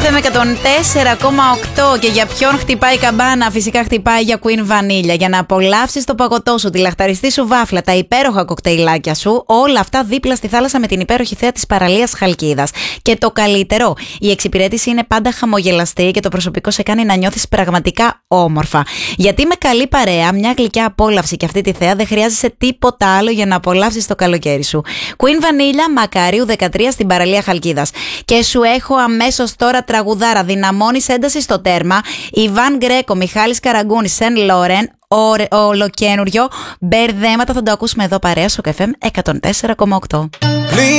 FM 104,8 και για ποιον χτυπάει η καμπάνα? Φυσικά χτυπάει για Queen Vanilla. Για να απολαύσεις το παγωτό σου, τη λαχταριστή σου βάφλα, τα υπέροχα κοκτέιλάκια σου, όλα αυτά δίπλα στη θάλασσα με την υπέροχη θέα της παραλίας Χαλκίδας. Και το καλύτερο, η εξυπηρέτηση είναι πάντα χαμογελαστή και το προσωπικό σε κάνει να νιώθεις πραγματικά όμορφα. Γιατί με καλή παρέα, μια γλυκιά απόλαυση και αυτή τη θέα δεν χρειάζεσαι τίποτα άλλο για να απολαύσεις το καλοκαίρι σου. Queen Vanilla, Μακαρίου 13 στην παραλία Χαλκίδας. Και σου έχω αμέσως τώρα τραγουδάρα. Δυναμώνεις ένταση στο τέρμα. Ιβάν Γκρέκο, Μιχάλης Καραγκούνης, Σεν Λόρεν. Ολοκένουριο. Μπερδέματα θα το ακούσουμε εδώ παρέα στο FM 104,8.